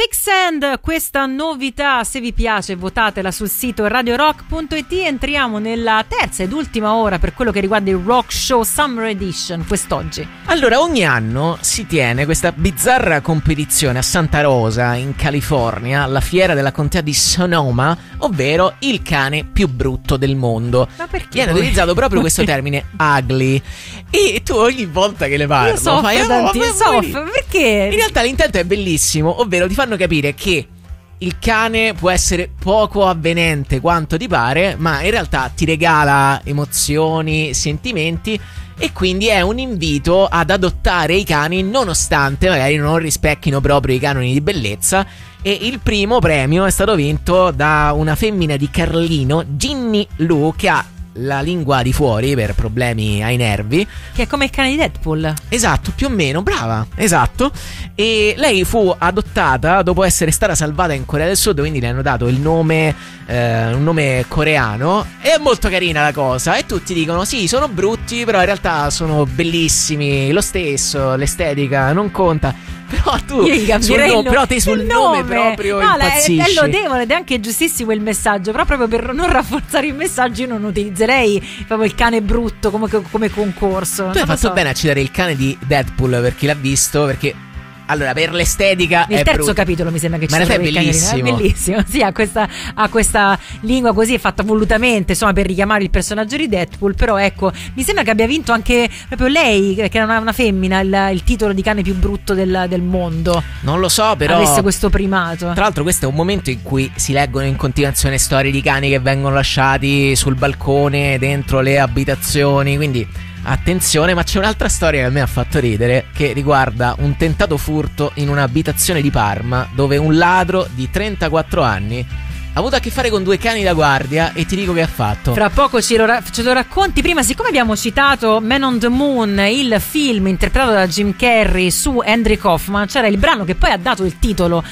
Quicksand, questa novità, se vi piace votatela sul sito radiorock.it. Entriamo nella terza ed ultima ora per quello che riguarda il Rock Show Summer Edition quest'oggi. Allora, ogni anno si tiene questa bizzarra competizione a Santa Rosa, in California, alla fiera della contea di Sonoma, ovvero il cane più brutto del mondo. Ma perché? Viene utilizzato proprio questo termine, ugly, e tu ogni volta che le parlo fai perché? In realtà l'intento è bellissimo, ovvero ti fanno capire che il cane può essere poco avvenente quanto ti pare, ma in realtà ti regala emozioni, sentimenti, e quindi è un invito ad adottare i cani nonostante magari non rispecchino proprio i canoni di bellezza. E il primo premio è stato vinto da una femmina di Carlino, Ginny Lou, che ha la lingua di fuori per problemi ai nervi, che è come il cane di Deadpool. Esatto, più o meno, brava, esatto. E lei fu adottata dopo essere stata salvata in Corea del Sud, quindi le hanno dato il nome, un nome coreano. E è molto carina la cosa, e tutti dicono sì, sono brutti, però in realtà sono bellissimi lo stesso, l'estetica non conta. Però tu però te sul nome proprio impazzisci. È lodevole ed è anche giustissimo il messaggio, però proprio per non rafforzare il messaggio io non utilizzerei proprio il cane brutto come concorso. Tu hai fatto bene a citare il cane di Deadpool per chi l'ha visto, perché allora per l'estetica il è terzo brutto. Capitolo mi sembra che ci sia. Ma sia in realtà è bellissimo. È bellissimo. Sì, ha questa lingua così, è fatta volutamente, insomma, per richiamare il personaggio di Deadpool. Però ecco, mi sembra che abbia vinto anche proprio lei, che è una femmina, il titolo di cane più brutto del mondo. Non lo so, però avesse questo primato. Tra l'altro questo è un momento in cui si leggono in continuazione storie di cani che vengono lasciati sul balcone, dentro le abitazioni, quindi attenzione. Ma c'è un'altra storia che a me ha fatto ridere, che riguarda un tentato furto in un'abitazione di Parma, dove un ladro di 34 anni ha avuto a che fare con due cani da guardia, e ti dico che ha fatto. Fra poco ce lo racconti. Prima, siccome abbiamo citato Man on the Moon, il film interpretato da Jim Carrey su Andy Kaufman, c'era il brano che poi ha dato il titolo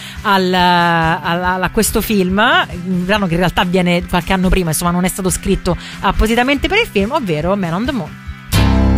a questo film, un brano che in realtà viene qualche anno prima, insomma non è stato scritto appositamente per il film, ovvero Man on the Moon.